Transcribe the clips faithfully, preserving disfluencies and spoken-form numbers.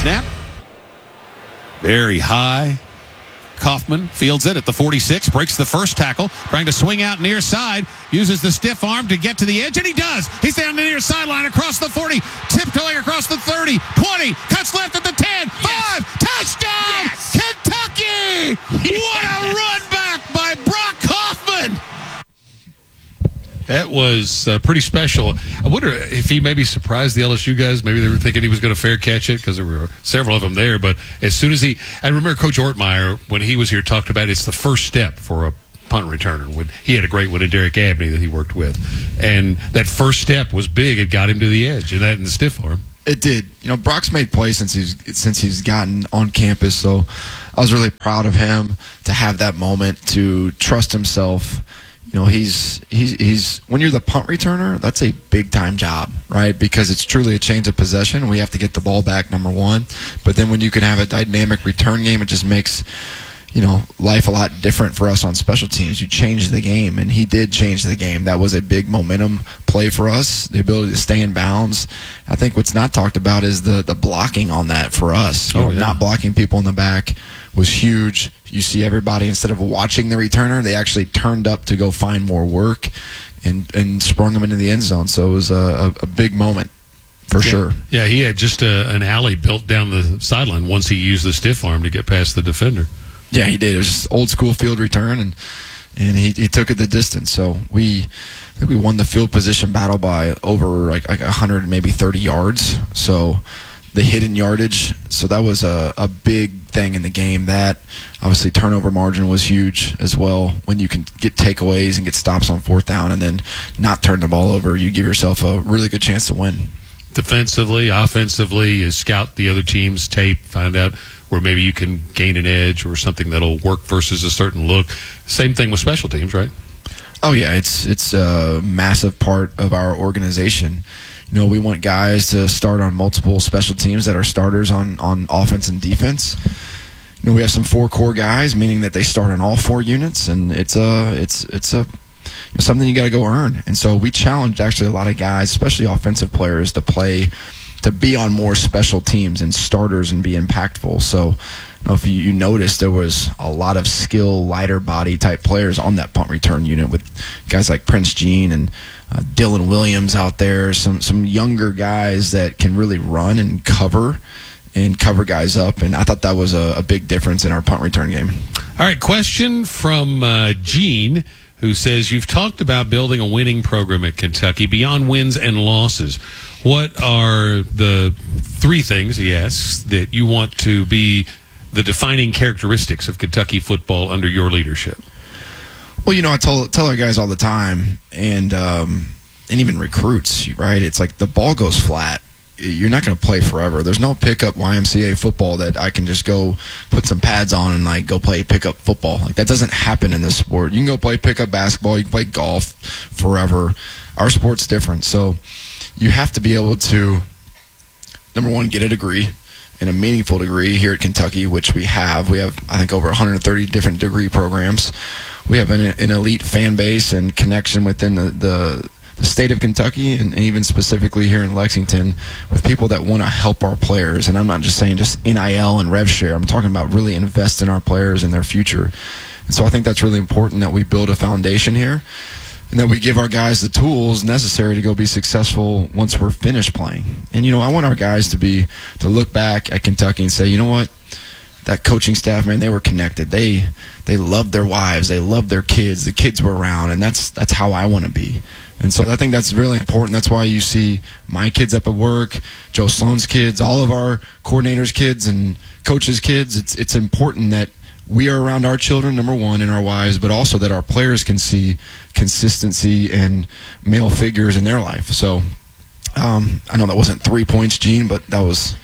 snap. Very high. Kaufman fields it at the forty-six, breaks the first tackle, trying to swing out near side, uses the stiff arm to get to the edge, and he does. He's down the near sideline across the forty, tiptoeing across the thirty, twenty, cuts left at the ten, five, yes. Touchdown, yes. Kentucky! What a run back by Brock Kaufman! That was uh, pretty special. I wonder if he maybe surprised the L S U guys. Maybe they were thinking he was going to fair catch it because there were several of them there. But as soon as he, I remember Coach Ortmeyer, when he was here, talked about it's the first step for a punt returner. When he had a great one in Derek Abney that he worked with. And that first step was big. It got him to the edge, and that in the stiff arm. It did. You know, Brock's made plays since he's since he's gotten on campus, so I was really proud of him to have that moment, to trust himself. You know, he's he's he's when you're the punt returner, that's a big time job, right? Because it's truly a change of possession. We have to get the ball back, number one. But then when you can have a dynamic return game, it just makes, you know, life a lot different for us on special teams. You change the game, and he did change the game. That was a big momentum play for us, the ability to stay in bounds. I think what's not talked about is the the blocking on that for us. You oh, know, yeah. Not blocking people in the back was huge. You see everybody, instead of watching the returner, they actually turned up to go find more work and, and sprung them into the end zone. So it was a, a, a big moment for yeah. sure. Yeah, he had just a, an alley built down the sideline once he used the stiff arm to get past the defender. Yeah, he did. It was just old school field return, and and he, he took it the distance. So we I think we won the field position battle by over like, like one hundred, maybe thirty yards. So the hidden yardage. So that was a, a big thing in the game. That obviously turnover margin was huge as well. When you can get takeaways and get stops on fourth down and then not turn the ball over, you give yourself a really good chance to win. Defensively, offensively, you scout the other team's tape, find out where maybe you can gain an edge or something that'll work versus a certain look. Same thing with special teams, right? Oh, yeah. It's, it's a massive part of our organization. You know, we want guys to start on multiple special teams that are starters on, on offense and defense. You know, we have some four core guys, meaning that they start on all four units, and it's a it's it's a you know, something you got to go earn. And so we challenged actually a lot of guys, especially offensive players, to play, to be on more special teams and starters and be impactful. So, you know, if you, you noticed, there was a lot of skill, lighter body type players on that punt return unit with guys like Prince Jean and uh, Dylan Williams out there, some some younger guys that can really run and cover and cover guys up. And I thought that was a, a big difference in our punt return game. All right, question from uh, Gene, who says, you've talked about building a winning program at Kentucky beyond wins and losses. What are the three things, he asks, that you want to be the defining characteristics of Kentucky football under your leadership? Well, you know, I tell tell our guys all the time, and um, and even recruits, right? It's like the ball goes flat. You're not going to play forever. There's no pickup Y M C A football that I can just go put some pads on and like go play pickup football. Like that doesn't happen in this sport. You can go play pickup basketball. You can play golf forever. Our sport's different. So you have to be able to, number one, get a degree, and a meaningful degree here at Kentucky, which we have. We have, I think, over one hundred thirty different degree programs. We have an, an elite fan base and connection within the, the, the state of Kentucky, and, and even specifically here in Lexington, with people that want to help our players. And I'm not just saying just N I L and rev share. I'm talking about really invest in our players and their future. And so I think that's really important that we build a foundation here, and that we give our guys the tools necessary to go be successful once we're finished playing. And, you know, I want our guys to be, to look back at Kentucky and say, you know what, that coaching staff, man, they were connected. They they loved their wives. They loved their kids. The kids were around, and that's that's how I want to be. And so I think that's really important. That's why you see my kids up at work, Joe Sloan's kids, all of our coordinators' kids and coaches' kids. It's it's important that we are around our children, number one, and our wives, but also that our players can see consistency and male figures in their life. So um, I know that wasn't three points, Gene, but that was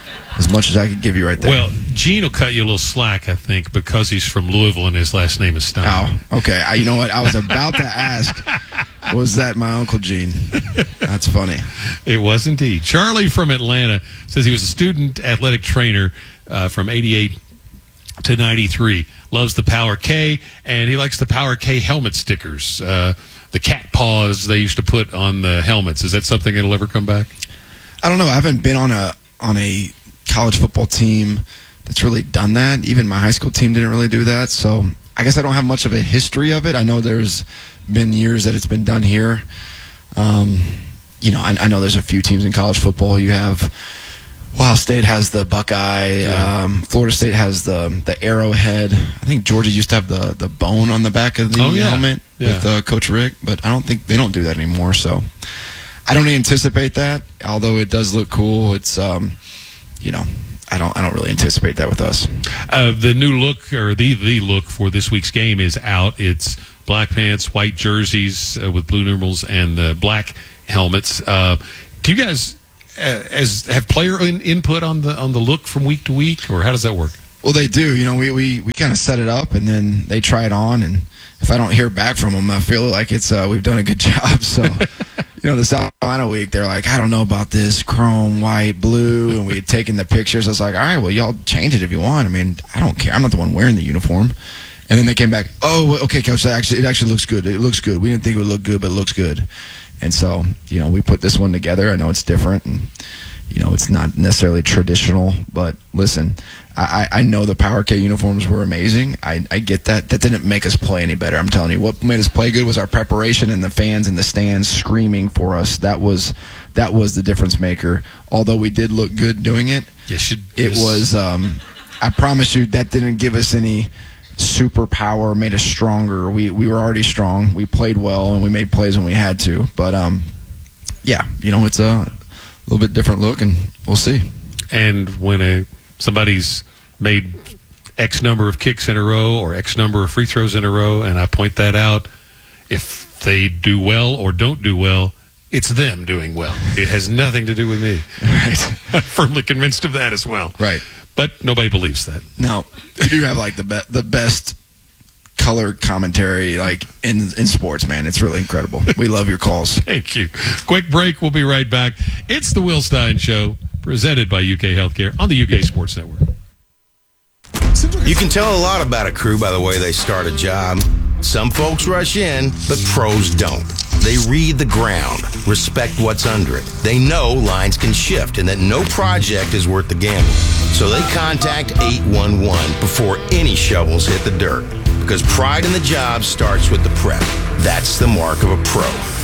as much as I could give you right there. Well, Gene will cut you a little slack, I think, because he's from Louisville and his last name is Stein. Oh, okay. I, you know what? I was about to ask, was that my Uncle Gene? That's funny. It was indeed. Charlie from Atlanta says he was a student athletic trainer uh, from eighty-eight to ninety-three. Loves the Power K, and he likes the Power K helmet stickers. Uh, the cat paws they used to put on the helmets. Is that something that'll ever come back? I don't know. I haven't been on a on a college football team that's really done that. Even my high school team didn't really do that. So I guess I don't have much of a history of it. I know there's been years that it's been done here. Um, you know, I, I know there's a few teams in college football. You have Ohio State has the Buckeye. Yeah. Um, Florida State has the the arrowhead. I think Georgia used to have the, the bone on the back of the Oh, yeah. helmet Yeah. with uh, Coach Rick, but I don't think they don't do that anymore. So I don't anticipate that. Although it does look cool, it's um, you know, I don't I don't really anticipate that with us. Uh, the new look, or the the look for this week's game is out. It's black pants, white jerseys uh, with blue numerals, and uh, black helmets. Uh, do you guys uh, as have player in, input on the on the look from week to week, or how does that work? Well, they do. You know, we, we, we kind of set it up, and then they try it on. And if I don't hear back from them, I feel like it's uh, we've done a good job. So, you know, the South Carolina week, they're like, I don't know about this chrome, white, blue, and we had taken the pictures. I was like, all right, well, y'all change it if you want. I mean, I don't care. I'm not the one wearing the uniform. And then they came back, oh, okay, Coach, that actually, it actually looks good. It looks good. We didn't think it would look good, but it looks good. And so, you know, we put this one together. I know it's different, and you know, it's not necessarily traditional, but listen, I, I know the Power K uniforms were amazing. I, I get that. That didn't make us play any better. I'm telling you, what made us play good was our preparation and the fans in the stands screaming for us. That was that was the difference maker. Although we did look good doing it, Yes, you, it yes. was. Um, I promise you, that didn't give us any superpower. Made us stronger. We we were already strong. We played well and we made plays when we had to. But um, yeah, you know, it's a little bit different look, and we'll see. And when a somebody's made X number of kicks in a row or X number of free throws in a row, and I point that out, if they do well or don't do well, it's them doing well. It has nothing to do with me. Right. I'm firmly convinced of that as well. Right. But nobody believes that. No, you do have like the be- the best color commentary like in in sports, man. It's really incredible. We love your calls. Thank you. Quick break. We'll be right back. It's the Will Stein Show, presented by U K Healthcare on the U K Sports Network. You can tell a lot about a crew by the way they start a job. Some folks rush in, but pros don't. They read the ground, respect what's under it. They know lines can shift and that no project is worth the gamble. So they contact eight one one before any shovels hit the dirt. Because pride in the job starts with the prep. That's the mark of a pro.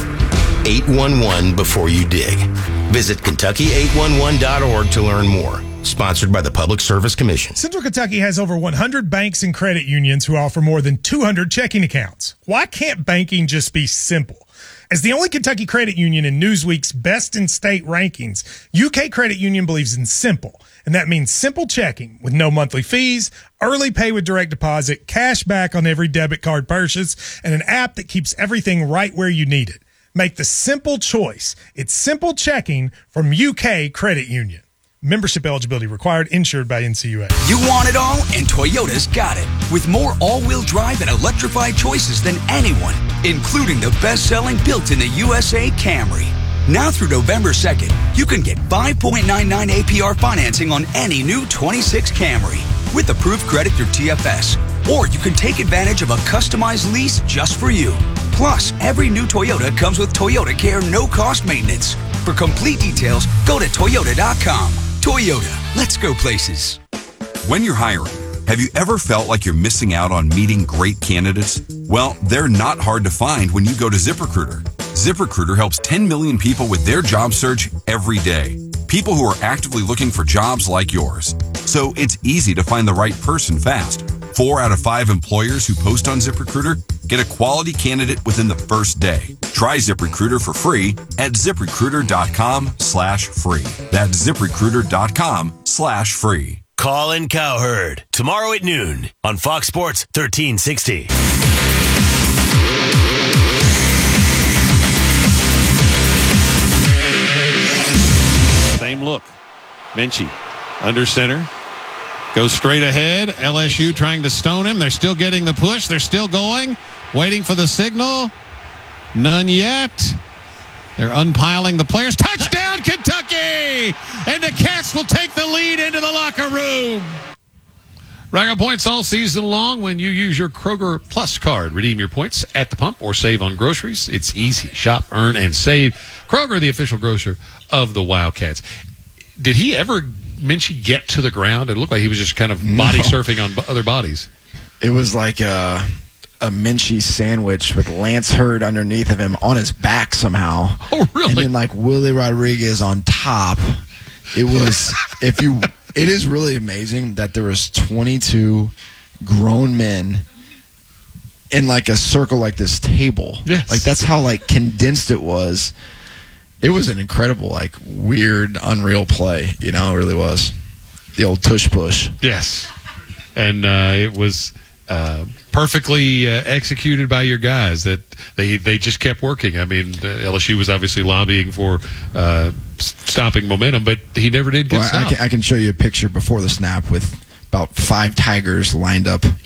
eight one one before you dig. Visit Kentucky eight one one dot org to learn more. Sponsored by the Public Service Commission. Central Kentucky has over one hundred banks and credit unions who offer more than two hundred checking accounts. Why can't banking just be simple? As the only Kentucky credit union in Newsweek's Best in State rankings, U K Credit Union believes in simple, and that means simple checking with no monthly fees, early pay with direct deposit, cash back on every debit card purchase, and an app that keeps everything right where you need it. Make the simple choice. It's simple checking from U K Credit Union. Membership eligibility required, insured by N C U A. You want it all, and Toyota's got it. With more all-wheel drive and electrified choices than anyone, including the best-selling built in the U S A Camry. Now through November second, you can get five point nine nine A P R financing on any new twenty-six Camry with approved credit through T F S. Or you can take advantage of a customized lease just for you. Plus, every new Toyota comes with Toyota Care no-cost maintenance. For complete details, go to Toyota dot com. Toyota, let's go places. When you're hiring, have you ever felt like you're missing out on meeting great candidates? Well, they're not hard to find when you go to ZipRecruiter. ZipRecruiter helps ten million people with their job search every day. People who are actively looking for jobs like yours. So it's easy to find the right person fast. Four out of five employers who post on ZipRecruiter get a quality candidate within the first day. Try ZipRecruiter for free at ZipRecruiter.com slash free. That's ZipRecruiter.com slash free. Colin Cowherd, tomorrow at noon on Fox Sports thirteen sixty. Same look. Minchie under center. Goes straight ahead. L S U trying to stone him. They're still getting the push. They're still going. Waiting for the signal. None yet. They're unpiling the players. Touchdown, Kentucky! And the Cats will take the lead into the locker room. Rack up points all season long when you use your Kroger Plus card. Redeem your points at the pump or save on groceries. It's easy. Shop, earn, and save. Kroger, the official grocer of the Wildcats. Did he ever Minchie get to the ground? It looked like he was just kind of body No. surfing on b- other bodies. It was like a, a Minchie sandwich with Lance Hurd underneath of him on his back somehow. Oh, really? And then like Willie Rodriguez on top. It was if you. It is really amazing that there was twenty-two grown men in like a circle like this table. Yes. Like that's how like condensed it was. It was an incredible, like weird, unreal play. You know, it really was. The old tush push. Yes. And uh, it was uh, perfectly uh, executed by your guys. That they they just kept working. I mean, uh, L S U was obviously lobbying for uh, s- stopping momentum, but he never did get Well, I, I, stopped. can, I can show you a picture before the snap with about five Tigers lined up